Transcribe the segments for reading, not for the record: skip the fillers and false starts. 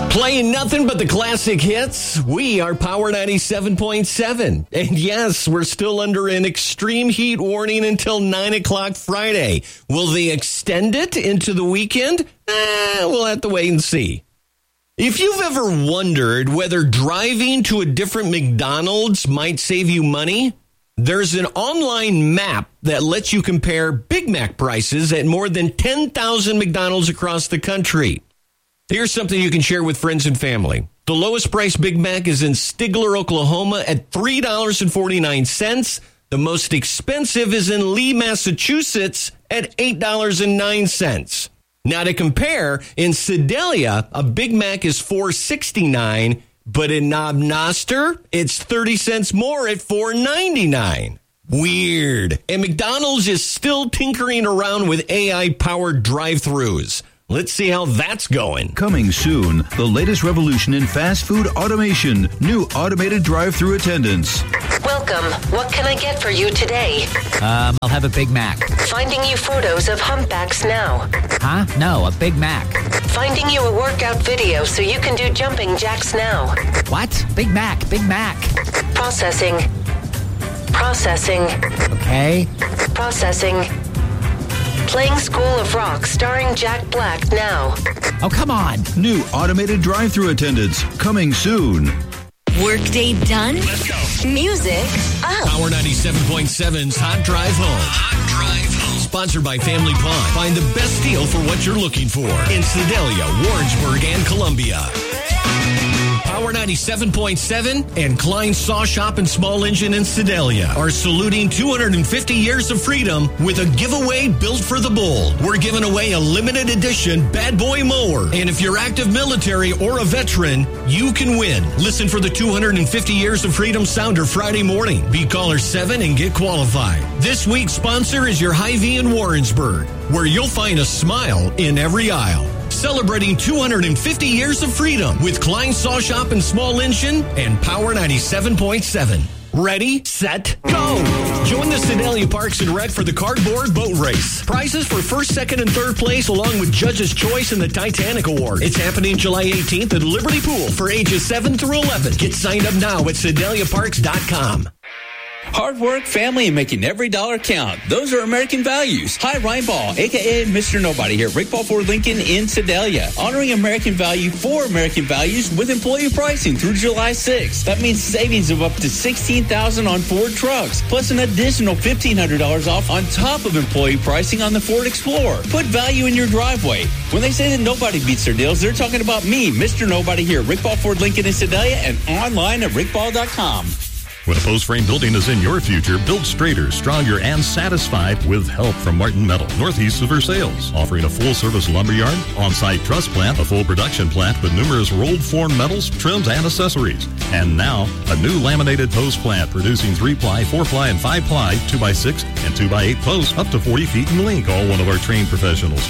Playing nothing but the classic hits. We are Power 97.7. And yes, we're still under an extreme heat warning until 9 o'clock Friday. Will they extend it into the weekend? We'll have to wait and see. If you've ever wondered whether driving to a different McDonald's might save you money, there's an online map that lets you compare Big Mac prices at more than 10,000 McDonald's across the country. Here's something you can share with friends and family. The lowest price Big Mac is in Stigler, Oklahoma at $3.49. The most expensive is in Lee, Massachusetts at $8.09. Now to compare, in Sedalia, a Big Mac is $4.69, but in Knob Noster, it's 30 cents more at $4.99. Weird. And McDonald's is still tinkering around with AI-powered drive-thrus. Let's see how that's going. Coming soon, the latest revolution in fast food automation. New automated drive-thru attendants. Welcome. What can I get for you today? I'll have a Big Mac. Finding you photos of humpbacks now. Huh? No, a Big Mac. Finding you a workout video so you can do jumping jacks now. What? Big Mac, Big Mac. Processing. Okay. Processing. Playing School of Rock starring Jack Black now. Oh, come on. New automated drive-thru attendants. Coming soon. Workday done? Let's go. Music up. Power 97.7's Hot Drive Home. Sponsored by Family Pond. Find the best deal for what you're looking for in Sedalia, Warrensburg, and Columbia. Power 97.7 and Klein Saw Shop and Small Engine in Sedalia are saluting 250 years of freedom with a giveaway built for the bull. We're giving away a limited edition Bad Boy mower. And if you're active military or a veteran, you can win. Listen for the 250 Years of Freedom Sounder Friday morning. Be caller 7 and get qualified. This week's sponsor is your Hy-Vee in Warrensburg, where you'll find a smile in every aisle. Celebrating 250 years of freedom with Klein Saw Shop and Small Engine and Power 97.7. Ready, set, go! Join the Sedalia Parks and Rec for the Cardboard Boat Race. Prizes for first, second, and third place along with Judge's Choice and the Titanic Award. It's happening July 18th at Liberty Pool for ages 7 through 11. Get signed up now at SedaliaParks.com. Hard work, family, and making every dollar count. Those are American values. Hi, Ryan Ball, a.k.a. Mr. Nobody here. Rick Ball Ford Lincoln in Sedalia. Honoring American value for American values with employee pricing through July 6th. That means savings of up to $16,000 on Ford trucks, plus an additional $1,500 off on top of employee pricing on the Ford Explorer. Put value in your driveway. When they say that nobody beats their deals, they're talking about me, Mr. Nobody here. Rick Ball Ford Lincoln in Sedalia and online at rickball.com. When a post-frame building is in your future, build straighter, stronger, and satisfied with help from Martin Metal, northeast of Versailles, offering a full-service lumberyard, on-site truss plant, a full production plant with numerous rolled form metals, trims, and accessories. And now, a new laminated post plant producing 3-ply, 4-ply, and 5-ply, 2x6, and 2x8 posts up to 40 feet in length. Call one of our trained professionals,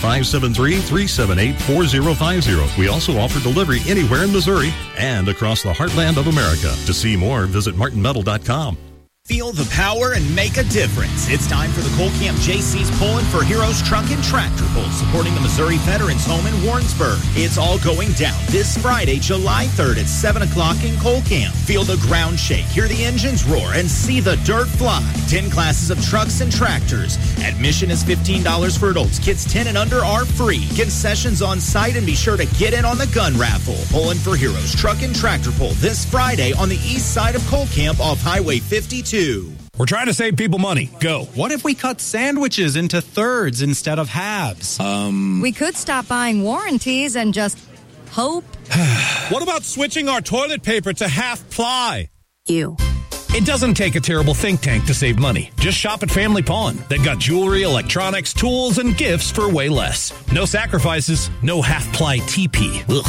573-378-4050. We also offer delivery anywhere in Missouri and across the heartland of America. To see more, visit martinmetal.com. Feel the power and make a difference. It's time for the Cole Camp JC's Pulling for Heroes Truck and Tractor Pull, supporting the Missouri Veterans Home in Warrensburg. It's all going down this Friday, July 3rd at 7 o'clock in Cole Camp. Feel the ground shake, hear the engines roar, and see the dirt fly. 10 classes of trucks and tractors. Admission is $15 for adults. Kids 10 and under are free. Concessions on site, and be sure to get in on the gun raffle. Pulling for Heroes Truck and Tractor Pull this Friday on the east side of Cole Camp off Highway 52. We're trying to save people money. Go. What if we cut sandwiches into thirds instead of halves? We could stop buying warranties and just hope. What about switching our toilet paper to half ply? You. It doesn't take a terrible think tank to save money. Just shop at Family Pawn. They've got jewelry, electronics, tools, and gifts for way less. No sacrifices, no half-ply TP. Ugh.